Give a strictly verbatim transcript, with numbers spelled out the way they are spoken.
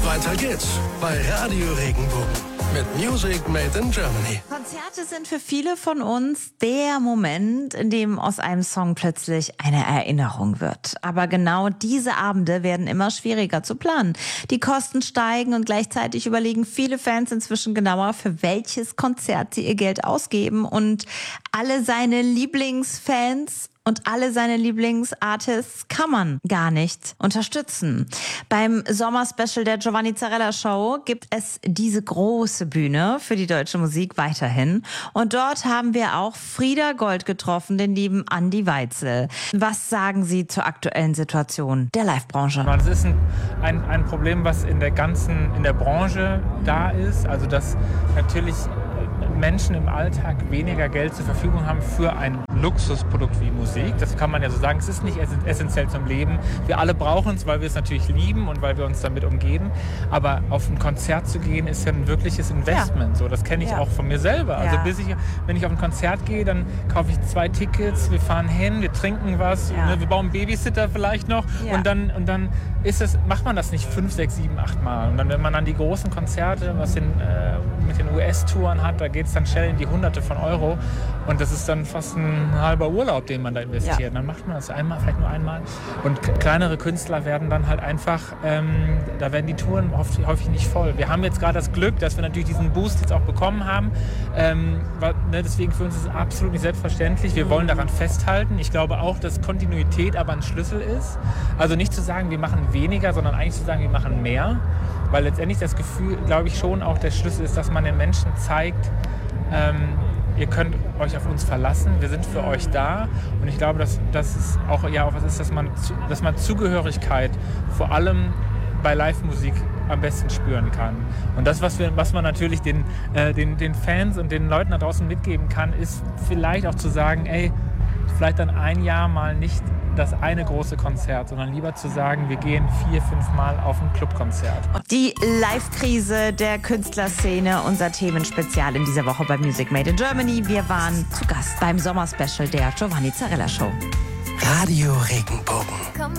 Weiter geht's bei Radio Regenbogen mit Music Made in Germany. Konzerte sind für viele von uns der Moment, in dem aus einem Song plötzlich eine Erinnerung wird. Aber genau diese Abende werden immer schwieriger zu planen. Die Kosten steigen und gleichzeitig überlegen viele Fans inzwischen genauer, für welches Konzert sie ihr Geld ausgeben. Und alle seine Lieblingsfans und alle seine Lieblingsartists kann man gar nicht unterstützen. Beim Sommerspecial der Giovanni Zarella Show gibt es diese große Bühne für die deutsche Musik weiterhin. Und dort haben wir auch Frieda Gold getroffen, den lieben Andi Weitzel. Was sagen Sie zur aktuellen Situation der Live-Branche? Das ist ein, ein, ein Problem, was in der ganzen, in der Branche da ist. Also dass natürlich Menschen im Alltag weniger Geld zur Verfügung haben für ein Luxusprodukt wie Musik. Das kann man ja so sagen. Es ist nicht essentiell zum Leben. Wir alle brauchen es, weil wir es natürlich lieben und weil wir uns damit umgeben. Aber auf ein Konzert zu gehen, ist ja ein wirkliches Investment. Ja. So, das kenne ich ja. auch von mir selber. Ja. Also bis ich, wenn ich auf ein Konzert gehe, dann kaufe ich zwei Tickets, wir fahren hin, wir trinken was, ja. ne, wir bauen Babysitter vielleicht noch ja. und dann, und dann ist es, macht man das nicht fünf, sechs, sieben, acht Mal. Und dann, wenn man dann die großen Konzerte, was den, äh, mit den U S-Touren hat, da geht es dann schnell in die Hunderte von Euro und das ist dann fast ein halber Urlaub, den man da investiert. Ja. Dann macht man das einmal, vielleicht nur einmal. Und kleinere Künstler werden dann halt einfach, ähm, da werden die Touren häufig, häufig nicht voll. Wir haben jetzt gerade das Glück, dass wir natürlich diesen Boost jetzt auch bekommen haben. Ähm, weil, ne, deswegen für uns ist es absolut nicht selbstverständlich. Wir wollen daran festhalten. Ich glaube auch, dass Kontinuität aber ein Schlüssel ist. Also nicht zu sagen, wir machen weniger, sondern eigentlich zu sagen, wir machen mehr. Weil letztendlich das Gefühl, glaube ich, schon auch der Schlüssel ist, dass man den Menschen zeigt, ähm, ihr könnt euch auf uns verlassen, wir sind für euch da. Und ich glaube, dass das ist auch ja auch was ist, dass man, dass man Zugehörigkeit vor allem bei Live-Musik am besten spüren kann. Und das, was, wir, was man natürlich den, äh, den, den Fans und den Leuten da draußen mitgeben kann, ist vielleicht auch zu sagen, ey, vielleicht dann ein Jahr mal nicht das eine große Konzert, sondern lieber zu sagen, wir gehen vier, fünf Mal auf ein Clubkonzert. Die Live-Krise der Künstlerszene, unser Themenspezial in dieser Woche bei Music Made in Germany. Wir waren zu Gast beim Sommerspecial der Giovanni Zarella Show. Radio Regenbogen.